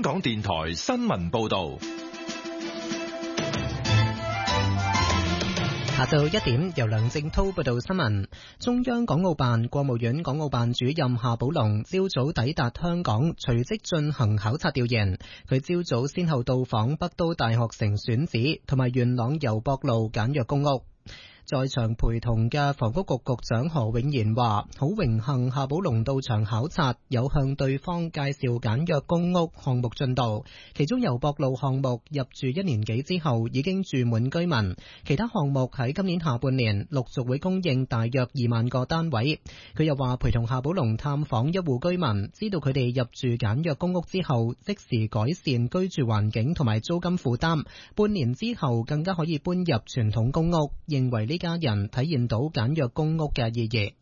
香港電台新聞報道。 下晝1點，由梁正濤報道新聞。中央港澳辦、國務院港澳辦主任夏寶龍朝早抵達香港，隨即進行考察調研。佢朝早先後到訪北都大學城選址同埋元朗油博路簡約公屋。在場陪同嘅房屋局局長何永賢話，好榮幸夏寶龍到場考察，有向對方介紹簡約公屋項目進度。其中油博路項目入住1年幾之後已經住滿居民，其他項目喺今年下半年陸續會供應大約2萬個單位。佢又話陪同夏寶龍探訪一戶居民，知道佢哋入住簡約公屋之後即時改善居住環境同埋租金負擔，半年之後更加可以搬入傳統公屋，認為呢家人體現到簡約公屋嘅意義。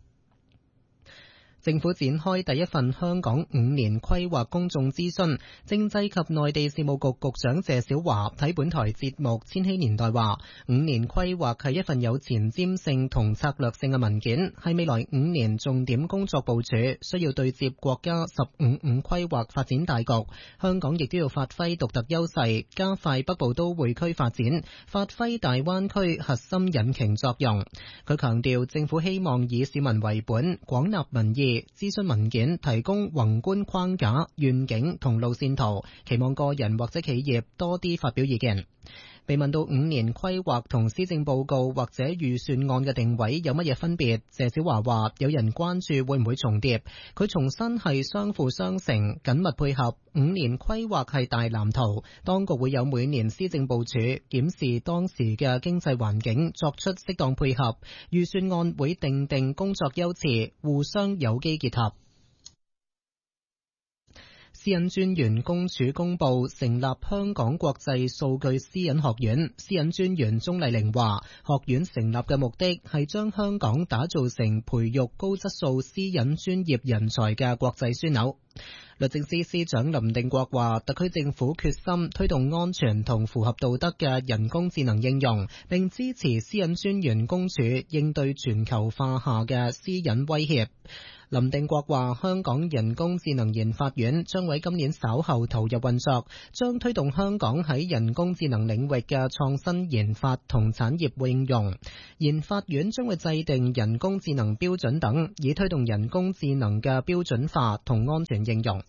政府展開第一份香港5年規劃公眾諮詢，政制及內地事務局局長謝小華喺本台節目《千禧年代》話，5年規劃係一份有前瞻性同策略性嘅文件，係未來5年重點工作部署，需要對接國家15規劃發展大局。香港亦都要發揮獨特優勢，加快北部都會區發展，發揮大灣區核心引擎作用。佢強調，政府希望以市民為本，廣納民意。諮詢文件提供宏觀框架、願景同路線圖，期望個人或者企業多啲發表意見。被問到5年規劃同施政報告或者預算案嘅定位有乜嘢分別，謝小華話有人關注會唔會重疊，佢重申係相輔相成，緊密配合。5年規劃係大藍圖，當局會有每年施政部署，檢視當時嘅經濟環境，作出適當配合。預算案會定工作優次，互相有機結合。私隱專員公署公布成立香港國際數據私隱學院，私隱專員鍾麗玲話，學院成立嘅目的係將香港打造成培育高質素私隱專業人才嘅國際樞紐。律政司司長林定國話，特區政府決心推動安全同符合道德嘅人工智能應用，並支持私隱專員公署應對全球化下嘅私隱威脅。林定國話，香港人工智能研發院將喺今年稍後投入運作，將推動香港喺人工智能領域嘅創新研發同產業應用。研發院將會制定人工智能標準等，以推動人工智能嘅標準化同安全應用。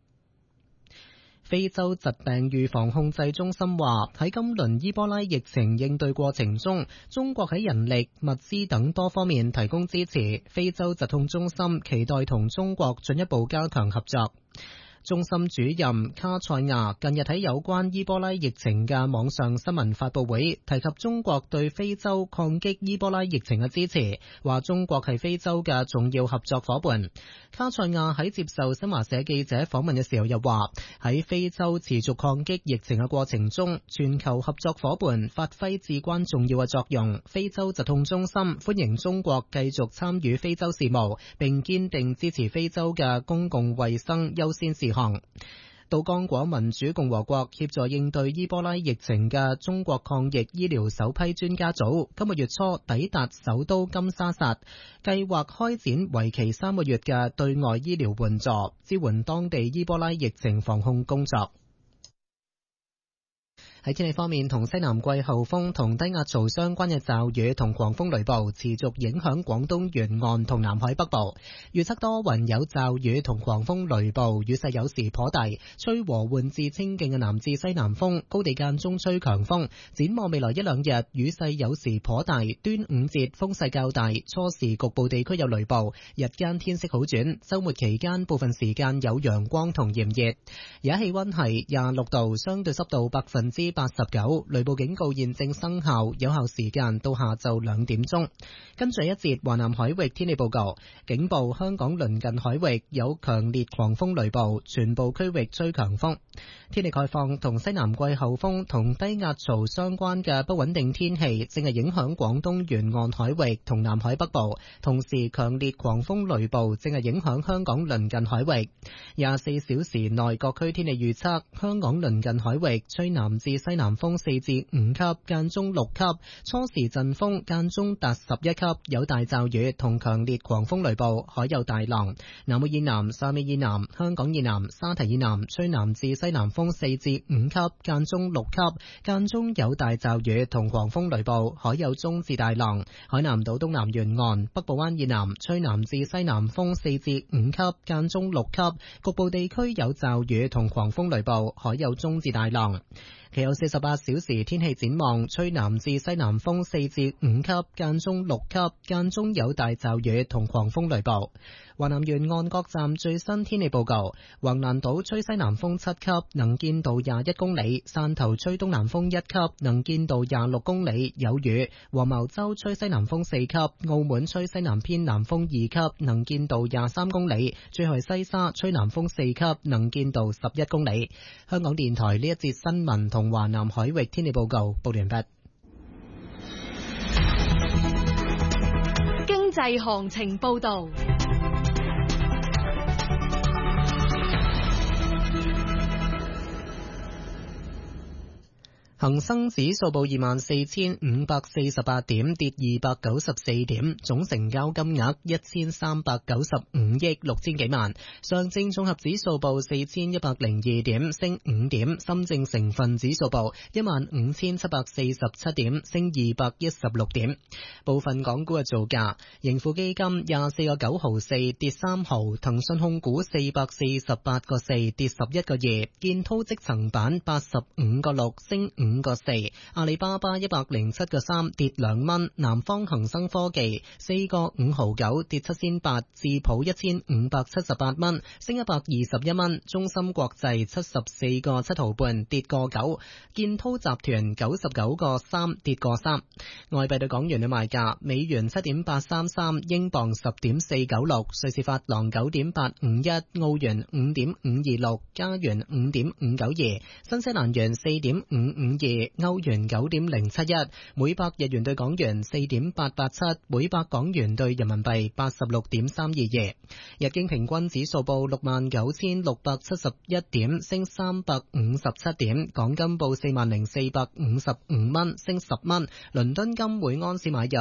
非洲疾病預防控制中心話，喺今輪伊波拉疫情應對過程中，中國喺人力、物資等多方面提供支持。非洲疾控中心期待同中國進一步加強合作。中心主任卡塞亞近日喺有關伊波拉疫情嘅網上新聞發佈會提及中國對非洲抗擊伊波拉疫情嘅支持，話中國係非洲嘅重要合作夥伴。卡塞亞喺接受新華社記者訪問嘅時候又話，喺非洲持續抗擊疫情嘅過程中，全球合作夥伴發揮至關重要嘅作用。非洲疾控中心歡迎中國繼續參與非洲事務，並堅定支持非洲嘅公共衛生優先事項。到剛果民主共和國協助應對伊波拉疫情嘅中國抗疫醫療首批專家組今個月初抵達首都金沙薩，計劃開展為期3個月嘅對外醫療援助，支援當地伊波拉疫情防控工作。喺天氣方面，同西南季候風同低壓槽相關嘅驟雨同狂風雷暴持續影響廣東沿岸同南海北部。預測多雲有驟雨同狂風雷暴，雨勢有時頗大，吹和緩至清勁嘅南至西南風，高地間中吹強風。展望未來1-2日，雨勢有時頗大，端午節風勢較大，初時局部地區有雷暴，日間天色好轉，週末期間部分時間有陽光同炎熱。而家氣溫係26度，相對濕度89%，雷暴警告現正生效，有效時間到下晝2點鐘。跟住一節華南海域天氣報告，警報香港鄰近海域有強烈狂風雷暴，全部區域吹強風。天氣概況，同西南季候風同低壓槽相關嘅不穩定天氣正係影響廣東沿岸海域同南海北部，同時強烈狂風雷暴正係影響香港鄰近海域。24小時內各區天氣預測，香港鄰近海域吹南至西南風4至5級，間中6級，初時陣風間中達11級，有大驟雨同強烈狂風雷暴，海有大浪。南澳以南、汕尾以南、香港以南、沙堤以南吹南至西南風4至5級，間中6級，間中有大驟雨同狂風雷暴，海有中至大浪。海南島東南沿岸、北部灣以南吹南至西南風4至5級，間中6級，局部地區有驟雨同狂風雷暴，海有中至大浪。其後48小時天氣展望，吹南至西南風4至5級，間中6級，間中有大驟雨同狂風雷暴。華南沿岸各站最新天氣報告：橫瀾島吹西南風7級，能見度21公里；汕頭吹東南風1級，能見度26公里，有雨；黃茅洲吹西南風4級，澳門吹西南偏南風2級，能見度23公里；珠海西沙吹南風4級，能見度11公里。香港電台呢一節新聞同華南海域天氣報告報完畢。 經濟行情報道。 恒生指數報24,548點，跌294點，總成交金額1395億6千幾萬。上證綜合指數報4102點，升5點。深證成分指數報15747點，升216點。部分港股嘅造價：盈富基金24個9毫4，跌3毫；騰訊控股448個4，跌11個2；建滔積層板85個6，升5個4，阿里巴巴107個3，跌2蚊，南方恒生科技4個5毫9，跌7仙8，智普1578蚊，升121蚊，中芯國際74個7毫半，跌個9，建滔集團99個3，跌個3。外幣對港元嘅賣價：美元7.833，英鎊10.496，瑞士法郎9.851，澳元5.526，加元5.592，新西蘭元4.552，歐元9.071，每百日元對港元4.887，每百港元對人民幣86.322。日經平均指數報69,671點，升357點。港金報40,455蚊，升10蚊。倫敦金每盎司買入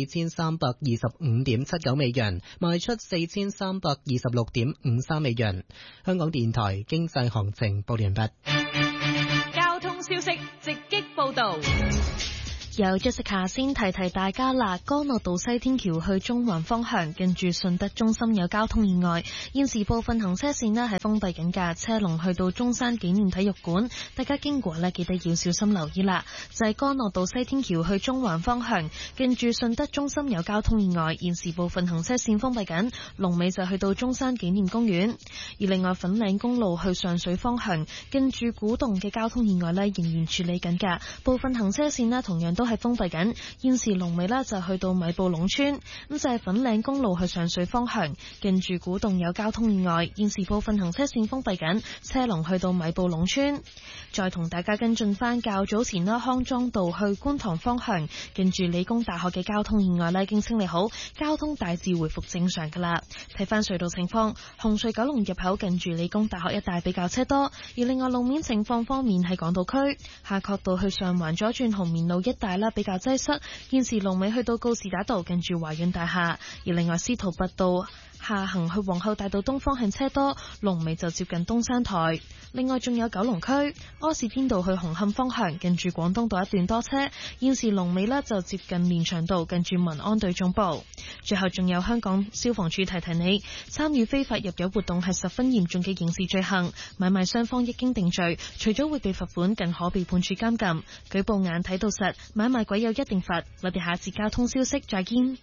4325.79美元，賣出4326.53美元。香港電台經濟行情報完畢。 交通消息直擊報道。 有 Jessica 先提提大家啦，干諾道西天橋去中環方向，近住順德中心有交通意外，現時部分行車線呢係封閉緊㗎，車龍去到中山紀念體育館，大家經過呢記得要小心留意啦。就係干諾道西天橋去中環方向，近住順德中心有交通意外，現時部分行車線封閉緊，龍尾就去到中山紀念公園。而另外粉嶺公路去上水方向，近住古洞嘅交通意外呢仍然處理緊㗎，部分行車線呢同樣都係封閉緊，現時龍尾呢就去到米埔隴村。咁就係粉嶺公路去上水方向，近住古洞有交通意外，現時部分行車線封閉緊，車龍去到米埔隴村。再同大家跟進翻較早前啦，康莊道去觀塘方向，近住理工大學嘅交通意外呢已經清理好，交通大致回復正常噶啦。睇翻隧道情況，紅隧九龍入口近住理工大學一帶比較車多，而另外路面情況方面喺港島區夏慤道去上環左轉紅棉路一帶比較擠塞，現時龍尾去到告士打道近住華潤大廈，而另外司徒拔道下行去皇后大道東方向車多，龍尾就接近東山台。另外仲有九龍區柯士甸道去紅磡方向，近住廣東道一段多車，現時龍尾就接近連翔道近住民安隊總部。最後仲有香港消防處提提你，參與非法入油活動係十分嚴重嘅刑事罪行，買賣雙方一經定罪，除咗會被罰款，更可被判處監禁。舉報眼睇到實，買賣鬼有一定罰。我哋下次交通消息再見。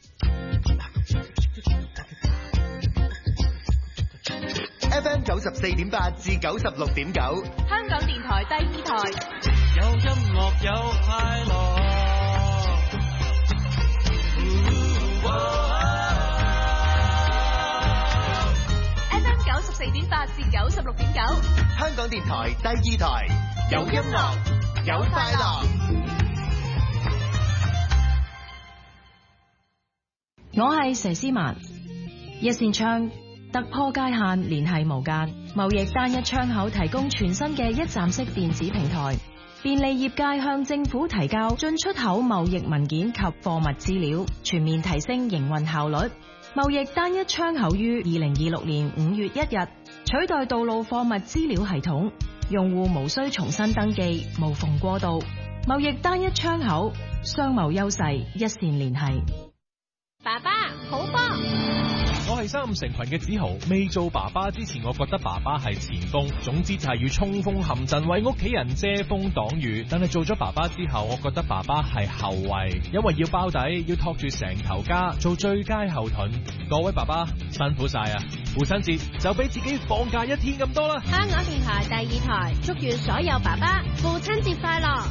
FM 94.8至96.9， 香港電台第二台， 有音樂有快樂。 FM 94.8至96.9， 香港電台第二台，有音樂有快樂。 我係佘詩曼，一線窗突破界限，聯繫無間，貿易單一窗口提供全新嘅一站式電子平台， 便利業界向政府提交進出口貿易文件及貨物資料，全面提升營運效率。貿易單一窗口於2026年5月1日取代道路貨物資料系統，用戶無需重新登記，無縫過渡。貿易單一窗口，商貿優勢一線連繫。 爸爸，好波！ 我係3成群嘅子豪，未做爸爸之前，我覺得爸爸係前鋒，總之就係要衝鋒陷陣，為屋企人遮風擋雨。但係做咗爸爸之後，我覺得爸爸係後衛，因為要包底，要托住成頭家，做最佳後盾。各位爸爸辛苦晒啊！父親節就俾自己放假1天咁多啦。 香港電台第2台祝願所有爸爸父親節快樂。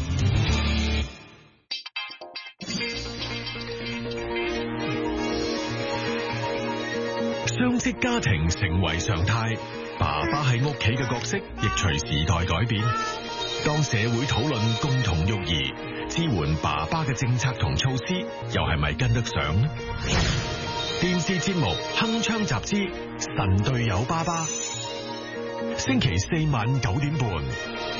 雙職家庭成為常態，爸爸喺屋企嘅角色亦隨時代改變。當社會討論共同育兒，支援爸爸嘅政策同措施，又係咪跟得上呢？電視節目《鏗鏘集之神隊友爸爸》，星期4晚9點半，